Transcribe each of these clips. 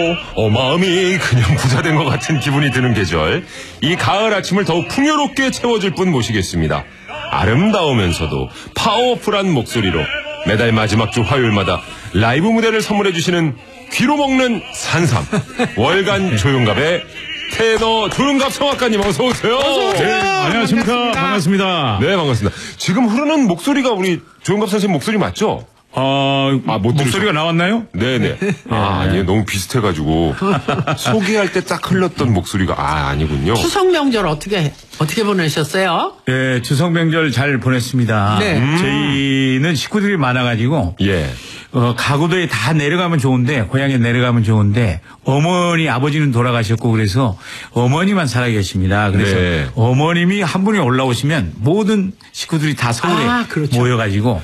마음이 그냥 부자 된 것 같은 기분이 드는 계절. 이 가을 아침을 더욱 풍요롭게 채워줄 분 모시겠습니다. 아름다우면서도 파워풀한 목소리로 매달 마지막 주 화요일마다 라이브 무대를 선물해 주시는 귀로 먹는 산삼 월간 조용갑의 테너 조용갑 성악가님 어서 오세요. 네, 안녕하십니까. 반갑습니다. 네, 반갑습니다. 지금 흐르는 목소리가 우리 조용갑 선생님 목소리 맞죠? 목소리가 나왔나요? 네네. 아니요. 너무 비슷해가지고. 소개할 때 딱 흘렀던 목소리가, 아니군요. 추석 명절 어떻게 보내셨어요? 네, 추석 명절 잘 보냈습니다. 네. 저희는 식구들이 많아가지고. 예. 가구도에 다 내려가면 좋은데, 고향에 내려가면 좋은데, 어머니, 아버지는 돌아가셨고, 그래서 어머니만 살아계십니다. 그래서 네. 어머님이 한 분이 올라오시면 모든 식구들이 다 서울에 그렇죠. 모여가지고.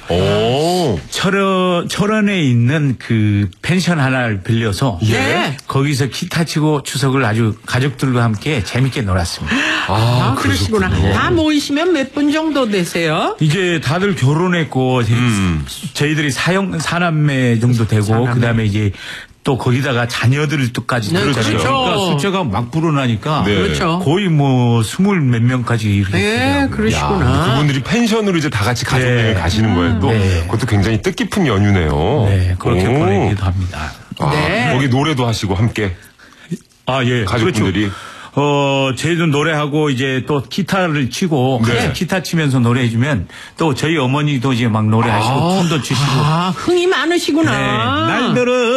철원에 있는 그 펜션 하나를 빌려서. 예. 거기서 기타 치고 추석을 아주 가족들과 함께 재밌게 놀았습니다. 그러시구나. 다 모이시면 몇 분 정도 되세요? 이제 다들 결혼했고, 저희들이 사남매 정도 되고, 그 다음에 이제 또 거기다가 자녀들까지. 네, 그렇죠. 그러니까 숫자가 막 불어나니까. 네. 그렇죠. 거의 뭐 20몇 명까지 이렇게. 네, 그러시구나. 그분들이 펜션으로 이제 다 같이 가족여행 가시는 거예요. 또 그것도 굉장히 뜻깊은 연휴네요. 네, 그렇게 보내기도 합니다. 네. 거기 노래도 하시고 함께. 예. 가족분들이. 그렇죠. 저희도 노래하고 이제 또 기타를 치고 네. 같이 기타 치면서 노래해주면 또 저희 어머니도 이제 막 노래하시고 춤도 추시고. 흥이 많으시구나. 네. 날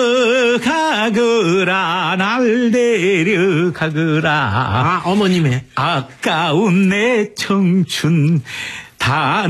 들어가거라 날 데려가거라 어머님의 아까운 내 청춘 다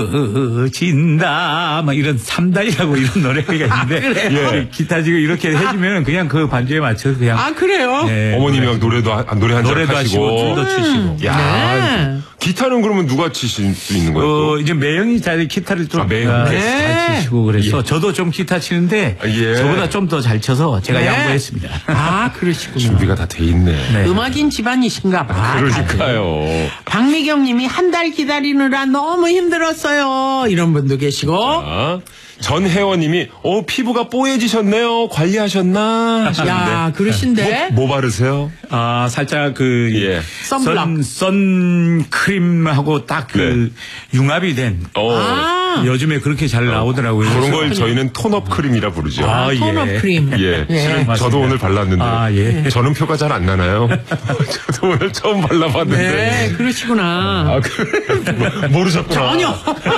늙어진다 막 이런 삼단이라고 이런 노래가 있는데 그래요? 기타 지금 이렇게 해주면 그냥 그 반주에 맞춰서 그냥 그래요? 네, 어머님이 막 노래 한 잔 하시고. 춤도 추시고. 야, 네. 기타는 그러면 누가 치실 수 있는 거예요? 또? 이제 매형이 잘 기타를 좀 매형. 잘 치시고 그래서 저도 좀 기타 치는데 저보다 좀 더 잘 쳐서 제가 양보했습니다. 그러시구나. 준비가 다 돼 있네. 네. 음악인 집안이신가 봐. 그러니까요. 박미경 님이 한 달 기다리느라 너무 힘들었어요. 이런 분도 계시고. 전혜원님이 피부가 뽀얘지셨네요. 관리하셨나 하셨는데. 그러신데. 뭐 바르세요? 살짝 선블럭. 선크림하고 딱 융합이 된. 요즘에 그렇게 잘 나오더라고요. 그런 걸 저희는 톤업 크림이라 부르죠. 톤업 크림. 실은 저도 오늘 발랐는데. 저는 표가 잘 안 나나요? 저도 오늘 처음 발라봤는데. 네, 그러시구나. 모르셨구나. 전혀.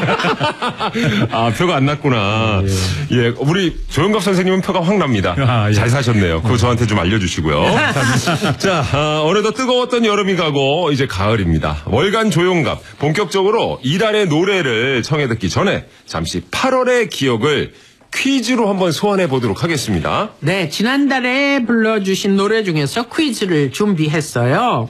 표가 안 났구나. 우리 조영갑 선생님은 표가 확 납니다. 잘 사셨네요. 그거 저한테 좀 알려주시고요. 자, 어느덧 뜨거웠던 여름이 가고 이제 가을입니다. 월간 조용갑 본격적으로 이달의 노래를 청해 듣기 전에 잠시 8월의 기억을 퀴즈로 한번 소환해 보도록 하겠습니다. 네, 지난달에 불러주신 노래 중에서 퀴즈를 준비했어요.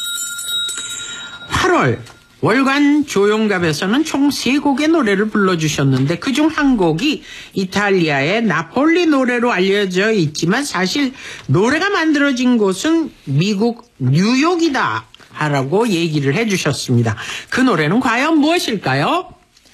8월 월간 조용갑에서는 총 3곡의 노래를 불러주셨는데 그중 한 곡이 이탈리아의 나폴리 노래로 알려져 있지만 사실 노래가 만들어진 곳은 미국 뉴욕이다 라고 얘기를 해주셨습니다. 그 노래는 과연 무엇일까요?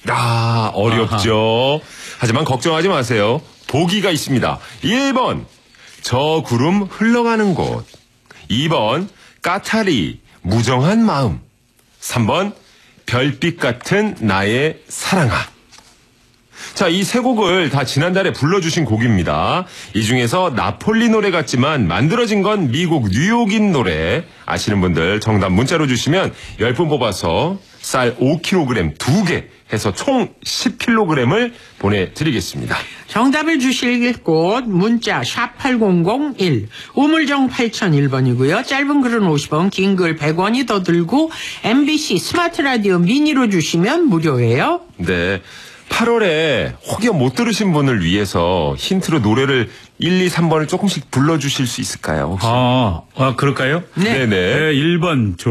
어렵죠. 하지만 걱정하지 마세요. 보기가 있습니다. 1번 저 구름 흘러가는 곳, 2번 까타리 무정한 마음, 3번 별빛 같은 나의 사랑아. 자, 이 세 곡을 다 지난달에 불러주신 곡입니다. 이 중에서 나폴리 노래 같지만 만들어진 건 미국 뉴욕인 노래. 아시는 분들 정답 문자로 주시면 10분 뽑아서 쌀 5kg 2개 해서 총 10kg을 보내드리겠습니다. 정답을 주실 곳 문자 샵8001 우물정 8001번이고요. 짧은 글은 50원, 긴 글 100원이 더 들고 MBC 스마트 라디오 미니로 주시면 무료예요. 네. 8월에 혹여 못 들으신 분을 위해서 힌트로 노래를 1, 2, 3번을 조금씩 불러주실 수 있을까요? 혹시? 그럴까요? 네. 네네. 1번 저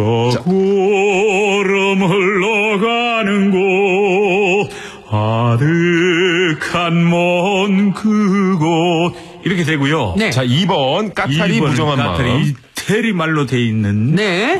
구름 흘러가는 곳 아득한 먼 그곳 이렇게 되고요. 네. 자, 2번 까타리 무정한 마음. 이태리 말로 돼 있는 네.